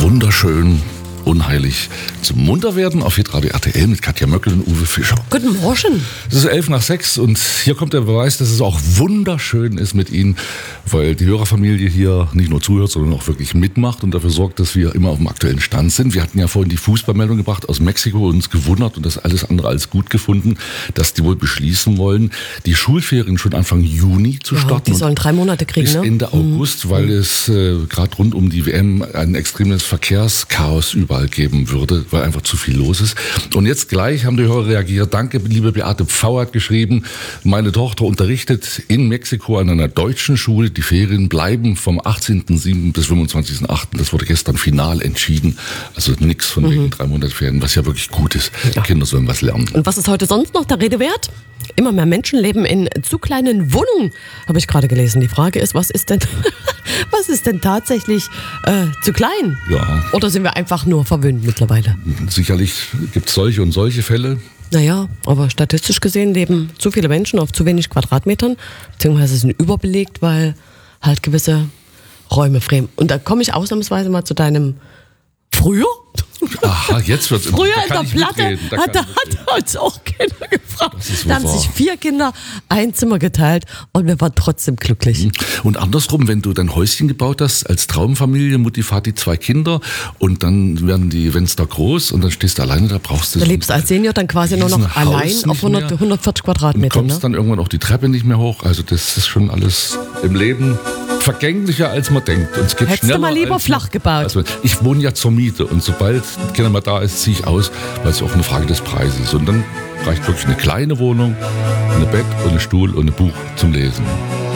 wunderschön, unheilig zum Munterwerden auf Hitradio RTL mit Katja Möckel und Uwe Fischer. Guten Morgen. Es ist 11:05 und hier kommt der Beweis, dass es auch wunderschön ist mit Ihnen, weil die Hörerfamilie hier nicht nur zuhört, sondern auch wirklich mitmacht und dafür sorgt, dass wir immer auf dem aktuellen Stand sind. Wir hatten ja vorhin die Fußballmeldung gebracht aus Mexiko und uns gewundert und das alles andere als gut gefunden, dass die wohl beschließen wollen, die Schulferien schon Anfang Juni zu starten. Die sollen 3 Monate kriegen, bis ne? Ende August, weil es gerade rund um die WM ein extremes Verkehrschaos überall geben würde, weil einfach zu viel los ist. Und jetzt gleich haben die Hörer reagiert. Danke, liebe Beate Pfau hat geschrieben, meine Tochter unterrichtet in Mexiko an einer deutschen Schule. Die Ferien bleiben vom 18.07. bis 25.08. Das wurde gestern final entschieden. Also nichts von wegen 3 Monate Ferien, was ja wirklich gut ist. Ja. Kinder sollen was lernen. Und was ist heute sonst noch der Rede wert? Immer mehr Menschen leben in zu kleinen Wohnungen, habe ich gerade gelesen. Die Frage ist, was ist denn tatsächlich zu klein? Ja. Oder sind wir einfach nur verwöhnt mittlerweile? Sicherlich gibt es solche und solche Fälle. Naja, aber statistisch gesehen leben zu viele Menschen auf zu wenig Quadratmetern, beziehungsweise sind überbelegt, weil halt gewisse Räume fremd. Und da komme ich ausnahmsweise mal zu deinem früher? Aha, jetzt wird's früher in der Platte hat uns auch Kinder gefragt. Da haben sich 4 Kinder ein Zimmer geteilt und wir waren trotzdem glücklich. Und andersrum, wenn du dein Häuschen gebaut hast als Traumfamilie, Mutti, Vati, 2 Kinder und dann werden die Fenster groß und dann stehst du alleine, da brauchst du... Du lebst als Senior dann quasi nur noch allein auf 140 Quadratmetern. Du kommst dann irgendwann auch die Treppe nicht mehr hoch, also das ist schon alles im Leben vergänglicher, als man denkt. Und es geht hättest du mal lieber flach gebaut? Ich wohne ja zur Miete und sobald Kinder mal da ist, ziehe ich aus, weil es auch eine Frage des Preises ist. Und dann reicht wirklich eine kleine Wohnung, ein Bett und ein Stuhl und ein Buch zum Lesen.